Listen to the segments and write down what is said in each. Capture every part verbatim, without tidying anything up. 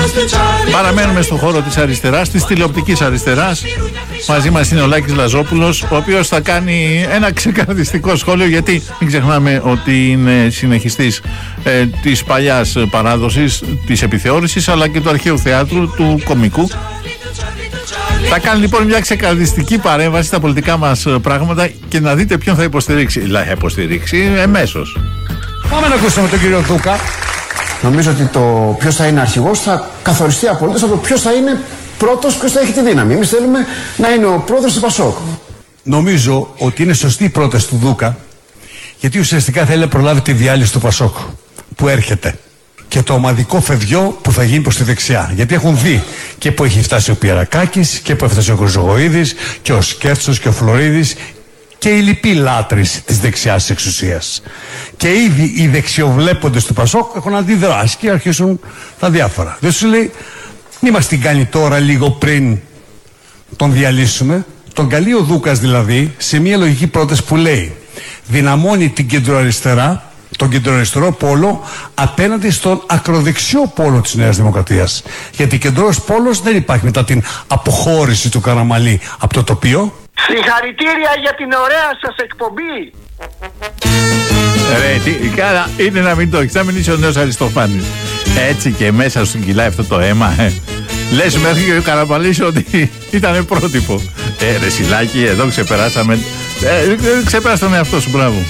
Παραμένουμε στον χώρο της αριστεράς, της τηλεοπτικής αριστεράς. Μαζί μας είναι ο Λάκης Λαζόπουλος, ο οποίος θα κάνει ένα ξεκαρδιστικό σχόλιο, γιατί μην ξεχνάμε ότι είναι συνεχιστής ε, της παλιάς παράδοσης της επιθεώρησης, αλλά και του αρχαίου θεάτρου, του κωμικού. Θα κάνει λοιπόν μια ξεκαρδιστική παρέμβαση στα πολιτικά μας πράγματα και να δείτε ποιον θα υποστηρίξει. Δηλαδή θα υποστηρίξει εμέσως. Πάμε να ακούσουμε τον κύριο Δούκα. Νομίζω ότι το ποιος θα είναι αρχηγός θα καθοριστεί απολύτως από το ποιος θα είναι πρώτος, ποιος θα έχει τη δύναμη. Εμείς θέλουμε να είναι ο πρόεδρος του Πασόκ. Νομίζω ότι είναι σωστή η πρόταση του Δούκα, γιατί ουσιαστικά θέλει να προλάβει τη διάλυση του Πασόκ που έρχεται και το ομαδικό φεδιό που θα γίνει προς τη δεξιά. Γιατί έχουν δει και που έχει φτάσει ο Πιερακάκης και που έφτασε ο Χρυσογοΐδης και ο Σκέρτσος και ο Φλωρίδης και οι λοιποί λάτρεις της δεξιάς της εξουσίας. Και ήδη οι δεξιοβλέποντες του Πασόκ έχουν αντιδράσει και αρχίσουν τα διάφορα. Δεν σου λέει, μη μας την κάνει τώρα λίγο πριν τον διαλύσουμε. Τον καλεί ο Δούκας δηλαδή σε μια λογική πρόταση που λέει δυναμώνει την κεντροαριστερά, τον κεντροαριστερό πόλο απέναντι στον ακροδεξιό πόλο της Νέας Δημοκρατίας. Γιατί κεντρός πόλος δεν υπάρχει μετά την αποχώρηση του Καραμανλή από το τοπίο. Συγχαρητήρια για την ωραία σας εκπομπή. Ρε, τι, καλά, είναι να μην το έχεις, να μην είσαι ο νέος Αριστοφάνης. Έτσι και μέσα σου κυλάει αυτό το αίμα, ε. Λες μέχρι και ο Καραμανλής ότι ήταν πρότυπο. Ε, ρε Σιλάκη, εδώ ξεπεράσαμε. Ε, ξεπέρασε τον εαυτό σου, μπράβο.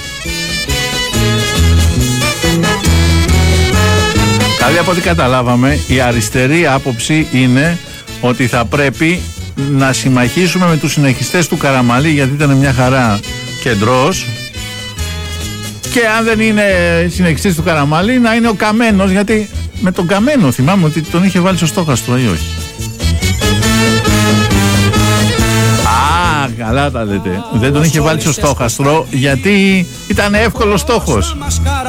Δηλαδή από ό,τι καταλάβαμε, η αριστερή άποψη είναι ότι θα πρέπει να συμμαχίσουμε με τους συνεχιστές του Καραμανλή, γιατί ήταν μια χαρά κεντρός, και αν δεν είναι συνεχιστής του Καραμανλή να είναι ο Καμένος, γιατί με τον Καμένο θυμάμαι ότι τον είχε βάλει στο στόχαστρο ή όχι. Α, καλά τα λέτε. Δεν τον είχε βάλει στο στόχαστρο γιατί ήταν εύκολος στόχος.